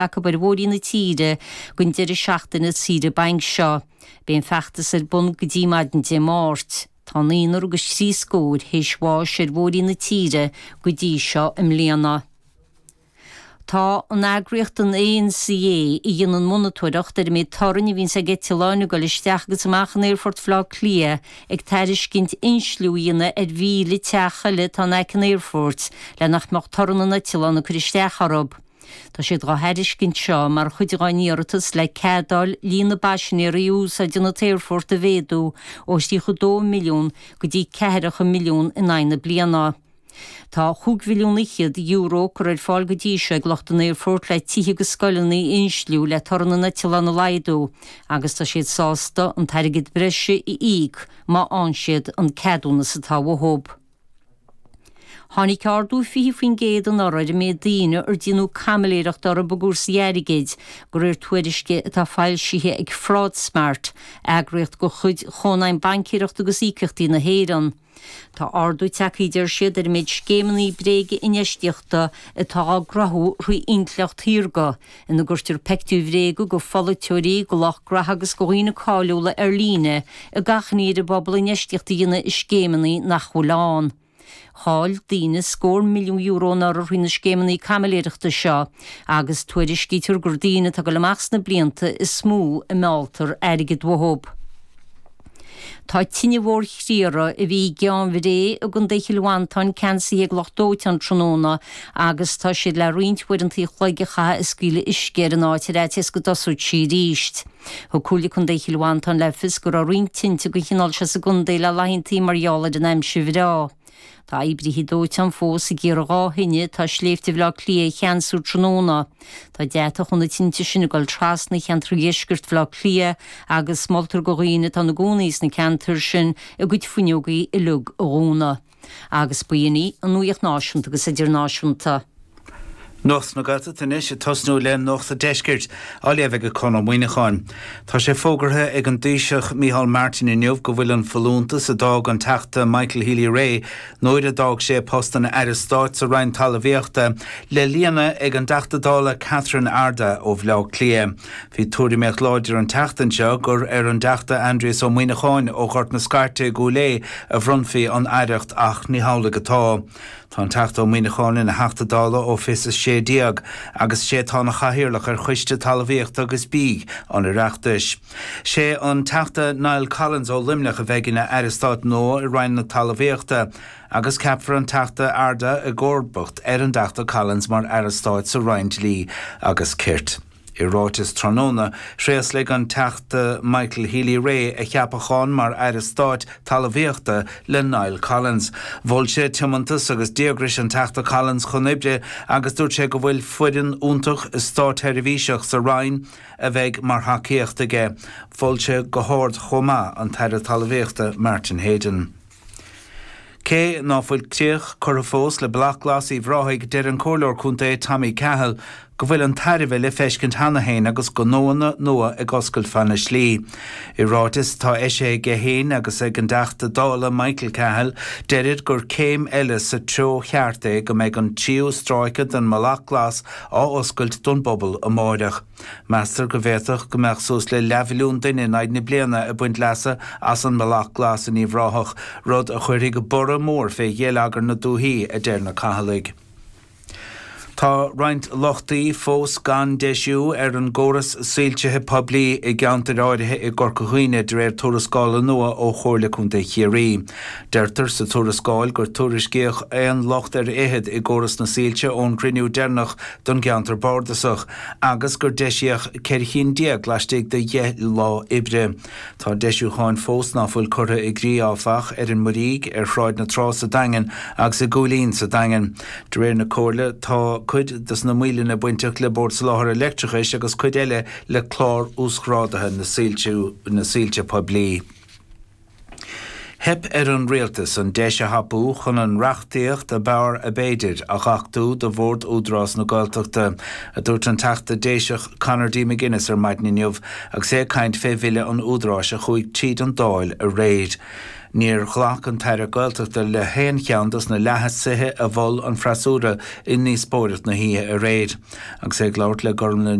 bar bhórí na tíre gon deidir seachtain na tíre baing seo. Bíon feachtas bun go dtí maidin de máirt. Tá naonar agus 3 scór héisháis bhórí na tíre go dtí seo mbliana. Tá an agriocht an ANC i dhéanaan monitúireacht méid tarrainní bhín sa gceitiláine go listeach agus amachchan Airfort Flá Clia ag tairiscint inslúíanna bhíle teachaile tá necin Airfort le nach meach tarranna na tilána chuisteach arab. Tá siad go heiriscint seo mar chuideáíartas le cédáil lína baisnéir ús a duna Airfort a bhéadú ó tí chu 2 milliún go dtí 4 milliún in 9 bliana. Tá 5 milliún euro gur fáil go dtí se glocht an Airfort le 10 go scoilnaí inslú le tarna na tilána laidú, agus tá siad sásta an tairgid breise i íg má ansiad an ceadúna sa táhthób. Tháinig ceardú fií faoin géad an áraid mé daine dínú camaléireacht ar a bagúrsa dhearigéid gur tuairisce tá fáilsíthe ag fraud smart agriocht go chuid chónaim bancíireacht agus íceachtaí na héireann. Tá ardú teachíidir siad méid scéimnaí bréige ineisteachta atá grathú chuí intleacht thíorga ina gurtir pectú bhréige go fola teorí go lech gratha agus go dhaoine cáiliúla ar líne a gachníir a bobbal ineisteachta dhéine is scéimnaí nach chuláán. Háil daoine scór milliún euro nar a roiine scéimnaí camaléireachta seo agus tuairiscítear gur daoine tá go leachs na blianta is smú i mealtar airgid mhthób. Tá tíine bhór chríara a bhí geán bhré a gon déchilháintáin cansaí ag lochtdóitean tróna agus tá siad le rointhhuiir an tí chloigecha is scuile iscéir an áit réitis go dosú sí ríist. Thu cúla chun déchilháintáin le fis gur a rointinte go chinál se sa gundé le laintí marheála den aimse bhrá. Tá ibrihí dóitean fós i ggéar gáhinne tá sléifte bhlá clia cheansú tróna. Tá déta chuna tinte sinna goil trasna cheantar dhéisgurt bhlá clia agus moltar go dhaoine tá na gcónaís na ceantar sin a gcuid fuinneogaí i lug óna. Agus buoinaí an nuíocht náisiúnta agus idir náisiúnta. Nos na gata tanis tosnú le noch a deisgirt áléh go con muoineáin. Tá sé fógarthe ag an dúiseach Micheál Martin inniuh go bhfuil an folúntas a dag an teachta Michael Healy Ray nóid a dag sé postan Aristáit sa rein talmhaíochta le líana ag an deachtadála Catherine Arda ó Bhlá Clia. Bhí túirí meach láidir an teachtan seo gur ar an deachta Andreas ó muoineáin ó chort na scarte go lé a bhrunfií an aireacht ach ní hála gotá. Tá teachta ó muoineáin na heachtadála ó fis sé diaag agus sé tá na chahirirlach ar chuiste talmhaíocht agus bí an ireachtais. Sé an teachta Niall Collins ó limnach a bheith ina Aristáit nó i roinn na talmhaíochta agus ceapfar an teachta Arda a gcóirbeacht ar an teachta Collins mar Aristáit sa roinn lí agus cirt. I rátas tróna sréas le an teachta Michael Healy Ray a cheapachán mar Aristáit talmhaíochta le Niall Collins. Bhfuil sé timantas agus diagris an teachta Collins chunibre agus dúirt sé go bhfuil fuidan úntach is stát televíseach sa Rhein a bheith mar hacaíocht aige. Bhfuil sé go háirt chomá an teire talmhaíochta Martin Hayden. Cé ná bhfuil tíoch chur fós le blachglas í bhráigh deir an cóirleoir chunta Tommy Cahill go bhfuil an tairibh le feiscint hanahéin agus go nóna nua ag oscail fanna slí. I rátas tá sé go héin agus ag an deachta dála Michael Cahill deirid gur céim eile sa tro chearta go méid an tíú stráicad an malachglas á oscailt don bobbal a máireach. Meastar go bhéadach go meach sús le levilún duine naid na bliana a buint leasa as an malachglas in íomhráthach rud a chuirí go bora mór fé dhéalagar na dúthaí a deir na Cahillaigh. Tá roinnt lochtaí fós gan deisiú ar an ggóras síltethe poblí i gceantar áirithe i Gorcachuine de réir tuarascála nua ó chomhairle chunta Chiarí. Deirtar sa tuarascáil gur tuairiscíoch an locht ar éithead i ggóras na sílte ón grinniú dernach don gceantar bordasach agus gur deisiach ceirchin diaag leistigh de lá ibre. Tá deisiúcháin fós náfuil curtha i grí áfach ar an Maríg ar shráid na trás sa daingan agus i gúilín sa daingan. De réir na cóirle tá cuid das na míle na buinteach le bord sa láthar electrichis agus cuid eile le chlár úsrádathe na sílte poblí. Hep an réaltas an déise hapú chun an reachtaíocht a bear a béidir a chachtú do bhórd údrás na Gaeltachta a dúirt an teachta déiseach Conor D. McGuinness ar maidin inniuh ag sé caint fé bhile an údrás a chuig tríd an dáil a réid. Níor chhlach an taire Gaeltachta le héan cheandas na lethas sithe a bhol an freasúra in níos spóireacht na híthe a réid. Ag sé glabhart le gormna